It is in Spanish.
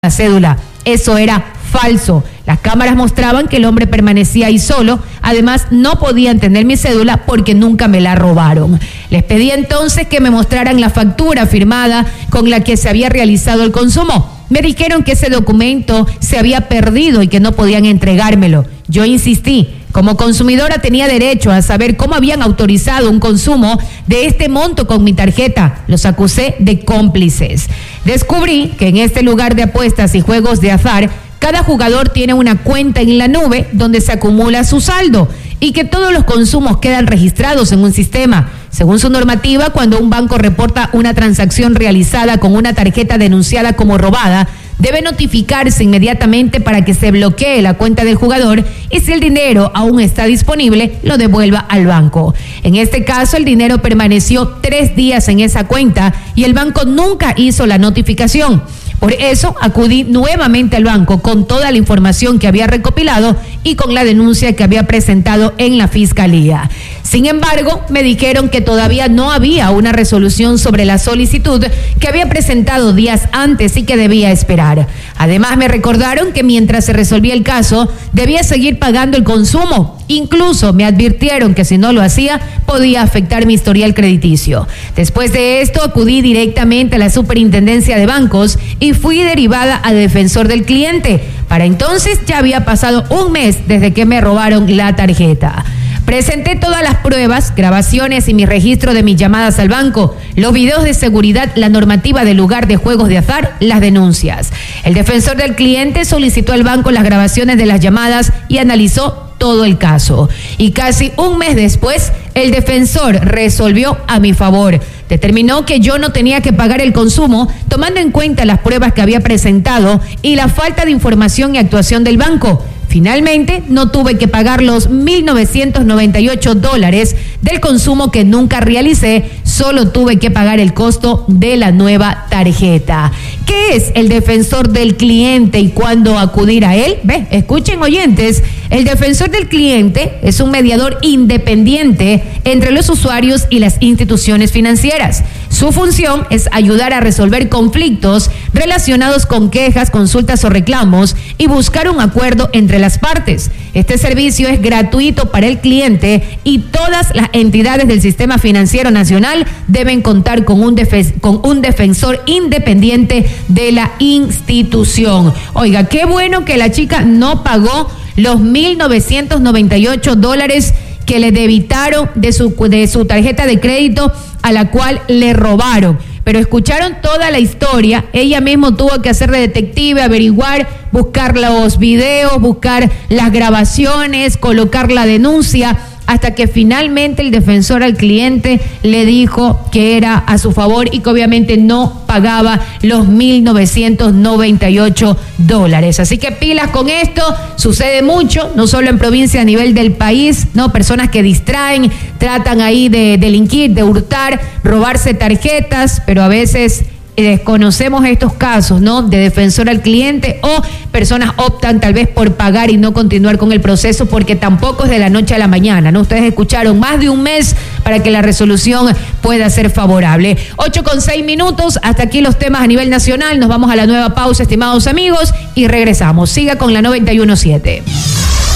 la cédula. Eso era falso. Las cámaras mostraban que el hombre permanecía ahí solo. Además, no podían tener mi cédula porque nunca me la robaron. Les pedí entonces que me mostraran la factura firmada con la que se había realizado el consumo. Me dijeron que ese documento se había perdido y que no podían entregármelo. Yo insistí. Como consumidora tenía derecho a saber cómo habían autorizado un consumo de este monto con mi tarjeta. Los acusé de cómplices. Descubrí que en este lugar de apuestas y juegos de azar, cada jugador tiene una cuenta en la nube donde se acumula su saldo y que todos los consumos quedan registrados en un sistema. Según su normativa, cuando un banco reporta una transacción realizada con una tarjeta denunciada como robada, debe notificarse inmediatamente para que se bloquee la cuenta del jugador y si el dinero aún está disponible, lo devuelva al banco. En este caso, el dinero permaneció 3 días en esa cuenta y el banco nunca hizo la notificación. Por eso acudí nuevamente al banco con toda la información que había recopilado y con la denuncia que había presentado en la fiscalía. Sin embargo, me dijeron que todavía no había una resolución sobre la solicitud que había presentado días antes y que debía esperar. Además, me recordaron que mientras se resolvía el caso, debía seguir pagando el consumo. Incluso me advirtieron que si no lo hacía, podía afectar mi historial crediticio. Después de esto, acudí directamente a la Superintendencia de Bancos y fui derivada a Defensor del Cliente. Para entonces ya había pasado un mes desde que me robaron la tarjeta. Presenté todas las pruebas, grabaciones y mi registro de mis llamadas al banco, los videos de seguridad, la normativa del lugar de juegos de azar, las denuncias. El defensor del cliente solicitó al banco las grabaciones de las llamadas y analizó todo el caso. Y casi un mes después, el defensor resolvió a mi favor. Determinó que yo no tenía que pagar el consumo, tomando en cuenta las pruebas que había presentado y la falta de información y actuación del banco. Finalmente, no tuve que pagar los $1,998 del consumo que nunca realicé, solo tuve que pagar el costo de la nueva tarjeta. ¿Qué es el defensor del cliente y cuándo acudir a él? Escuchen, oyentes, el defensor del cliente es un mediador independiente entre los usuarios y las instituciones financieras. Su función es ayudar a resolver conflictos relacionados con quejas, consultas o reclamos y buscar un acuerdo entre las partes. Este servicio es gratuito para el cliente y todas las entidades del sistema financiero nacional deben contar con un defensor independiente de la institución. Oiga, qué bueno que la chica no pagó los $1,998 que le debitaron de su tarjeta de crédito a la cual le robaron. Pero escucharon toda la historia, ella misma tuvo que hacer de detective, averiguar, buscar los videos, buscar las grabaciones, colocar la denuncia, hasta que finalmente el defensor al cliente le dijo que era a su favor y que obviamente no pagaba los $1,998. Así que pilas con esto, sucede mucho, no solo en provincia, a nivel del país, ¿no? Personas que distraen, tratan ahí de delinquir, de hurtar, robarse tarjetas, pero a veces desconocemos estos casos, ¿no? De defensor al cliente o personas optan tal vez por pagar y no continuar con el proceso porque tampoco es de la noche a la mañana, ¿no? Ustedes escucharon más de un mes para que la resolución pueda ser favorable. 8:06, hasta aquí los temas a nivel nacional. Nos vamos a la nueva pausa, estimados amigos, y regresamos. Siga con la 91.7.